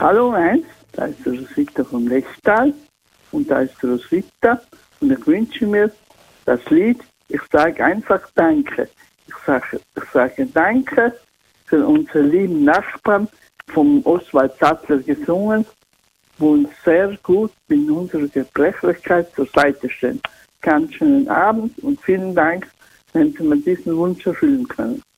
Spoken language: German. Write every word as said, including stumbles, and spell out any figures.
Hallo eins, da ist der Roswitha vom Lechtal und da ist der Roswitha und ich wünsche mir das Lied, ich sage einfach Danke. Ich sage, ich sage Danke für unsere lieben Nachbarn vom Oswald Sattler gesungen, wo uns sehr gut in unserer Gebrechlichkeit zur Seite stehen. Ganz schönen Abend und vielen Dank, wenn Sie mir diesen Wunsch erfüllen können.